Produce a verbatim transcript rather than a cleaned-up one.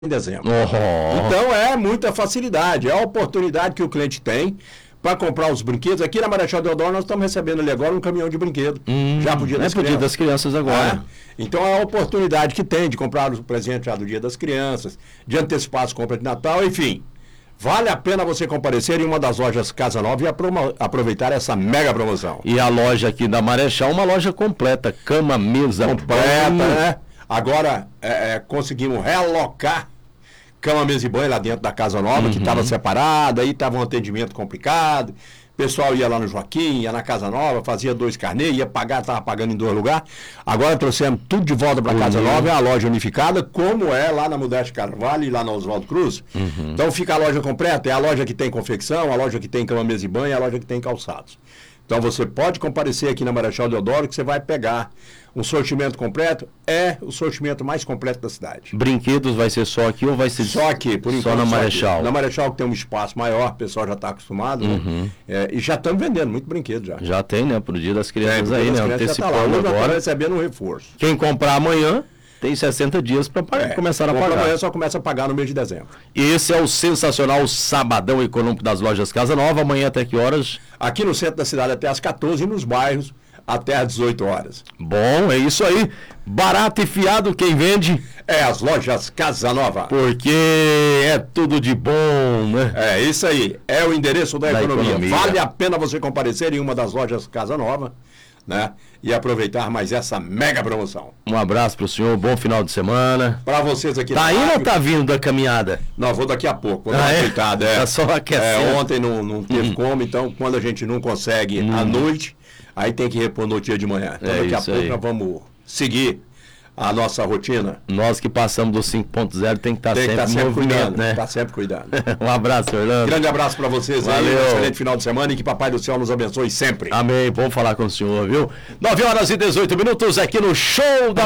em dezembro. Oh. Então é muita facilidade, é a oportunidade que o cliente tem para comprar os brinquedos. Aqui na Marechal Deodoro nós estamos recebendo ali agora um caminhão de brinquedo. Hum, já pro dia das é pro dia das crianças agora. É. Então é a oportunidade que tem de comprar o presente já do dia das crianças, de antecipar as compras de Natal, enfim. Vale a pena você comparecer em uma das lojas Casa Nova e aproma- aproveitar essa mega promoção. E a loja aqui da Marechal, uma loja completa, cama, mesa, Completa, banho. né? Agora é, é, conseguimos realocar cama, mesa e banho lá dentro da Casa Nova, Uhum. que estava separada, aí estava um atendimento complicado. O pessoal ia lá no Joaquim, ia na Casa Nova, fazia dois carnês, ia pagar, estava pagando em dois lugares. Agora trouxemos tudo de volta para a Casa Uhum. Nova, é uma loja unificada, como é lá na Modeste Carvalho e lá na Oswaldo Cruz. Uhum. Então fica a loja completa, é a loja que tem confecção, a loja que tem cama, mesa e banho, é a loja que tem calçados. Então você pode comparecer aqui na Marechal Deodoro que você vai pegar um sortimento completo, é o sortimento mais completo da cidade. Brinquedos vai ser só aqui ou vai ser Só aqui, por enquanto. só na só Marechal? aqui. Na Marechal que tem um espaço maior, o pessoal já está acostumado, Uhum. né? É, e já estamos vendendo muito brinquedo já. Já tem, né? Pro dia das É, crianças porque aí, as né? crianças já tá lá. Antecipando Hoje nós agora. estamos recebendo um reforço. Quem comprar amanhã tem sessenta dias para É, começar a compra pagar. amanhã, só começa a pagar no mês de dezembro. Esse é o sensacional Sabadão Econômico das Lojas Casa Nova. Amanhã até que horas? Aqui no centro da cidade até às quatorze e nos bairros até às dezoito horas. Bom, é isso aí. Barato e fiado quem vende, É as lojas Casa Nova. porque é tudo de bom, né? É isso aí, é o endereço da, Da economia. economia. Vale a pena você comparecer em uma das lojas Casa Nova, né? E aproveitar mais essa mega promoção. Um abraço pro senhor, bom final de semana. Para vocês aqui Tá na indo ou rádio- tá vindo da caminhada? Não, vou daqui a pouco, vou dar Ah, uma é? ajeitada. É. Tá só aquecendo. É, ontem não, não teve Uhum. como, então quando a gente não consegue à noite, aí tem que repor no dia de manhã. Então É daqui a isso pouco aí. nós vamos seguir a nossa rotina. Nós que passamos do cinco ponto zero tem que estar Tem que sempre estar em sempre movimento, cuidando, né? tá sempre cuidando. Um abraço, Orlando. Grande abraço para vocês aí, Valeu. um excelente final de semana e que Papai do Céu nos abençoe sempre. Amém, bom falar com o senhor, viu? nove horas e dezoito minutos aqui no Show da